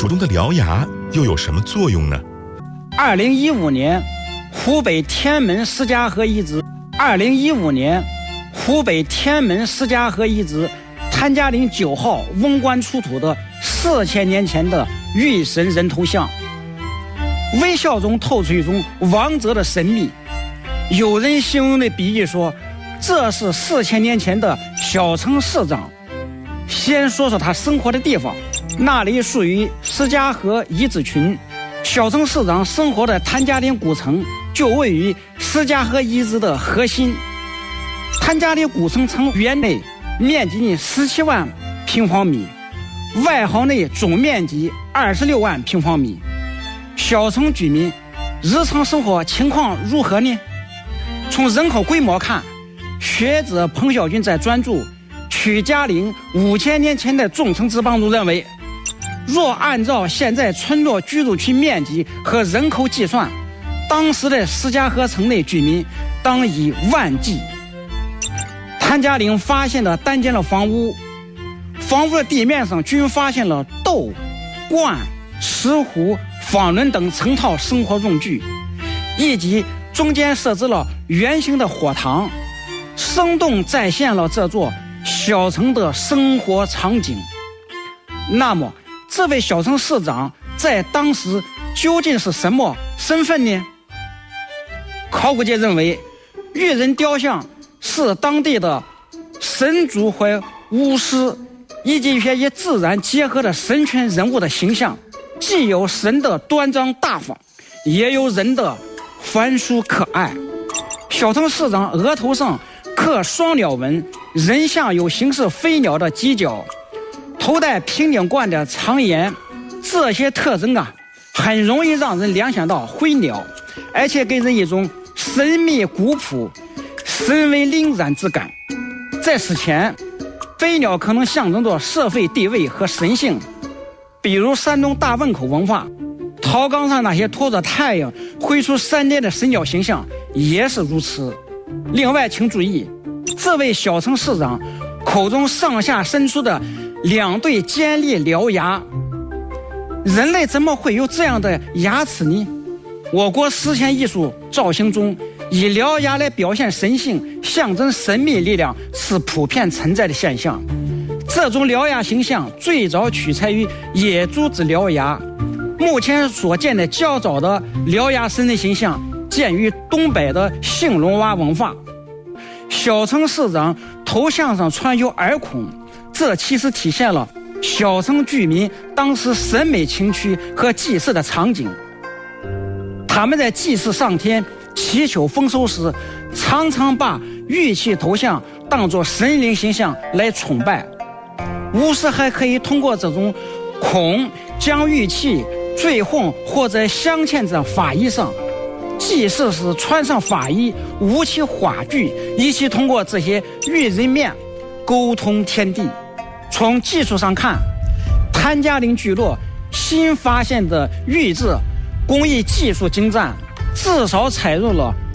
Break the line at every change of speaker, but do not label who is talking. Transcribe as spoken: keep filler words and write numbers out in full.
术中的獠牙又有什么作用呢？
二零一五年，湖北天门施家河遗址。二零一五年，湖北天门施家河遗址谭家岭九号瓮棺出土的四千年前的玉神人头像，微笑中透出一种王者的神秘。有人形容的比喻说，这是四千年前的小城市长。先说说他生活的地方，那里属于施家河遗址群。小城市长生活的谭家岭古城就位于施家河遗址的核心。谭家岭古城城园内面积呢十七万平方米，外壕内总面积二十六万平方米。小城居民日常生活情况如何呢？从人口规模看，学者彭小军在专著《曲家岭五千年前的众城之邦》中认为，若按照现在村落居住区面积和人口计算，当时的施家河城内居民当以万计。谭家岭发现了单间的房屋，房屋的地面上均发现了豆、罐、石壶、纺轮等成套生活用具，以及中间设置了圆形的火塘，生动再现了这座小城的生活场景。那么这位小城市长在当时究竟是什么身份呢？考古界认为，玉人雕像是当地的神族或巫师以及一些与自然结合的神权人物的形象，既有神的端庄大方，也有人的繁疏可爱。小城市长额头上刻双鸟纹，人像有形似飞鸟的犄角，头戴平顶冠的长檐，这些特征啊，很容易让人联想到灰鸟，而且给人一种神秘古朴、神威凛然之感。在此前，飞鸟可能象征着社会地位和神性，比如山东大汶口文化，陶缸上那些拖着太阳挥出闪电的神鸟形象也是如此。另外请注意，这位小城市长口中上下伸出的两对尖利獠牙，人类怎么会有这样的牙齿呢？我国史前艺术造型中，以獠牙来表现神性、象征神秘力量是普遍存在的现象。这种獠牙形象最早取材于野猪之獠牙，目前所见的较早的獠牙神人形象见于东北的兴隆洼文化。小城市长头像上穿有耳孔，这其实体现了小城居民当时审美情趣和祭祀的场景。他们在祭祀上天、祈求丰收时，常常把玉器头像当作神灵形象来崇拜。巫师还可以通过这种孔将玉器坠混或者镶嵌在法衣上，祭祀时穿上法衣，舞起话剧，以及通过这些玉人面沟通天地。从技术上看，谭家岭聚落新发现的玉制工艺技术精湛，至少采用了